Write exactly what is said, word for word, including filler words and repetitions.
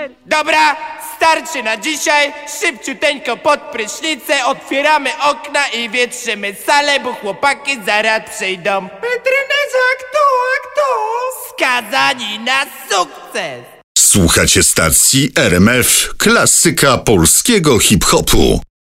cztery. Dobra, starczy na dzisiaj. Szybciuteńko pod prysznicę, otwieramy okna i wietrzymy salę, bo chłopaki zaraz przyjdą. Petryneza, a kto, a kto? Skazani na sukces. Słuchacie stacji R M F, klasyka polskiego hip-hopu.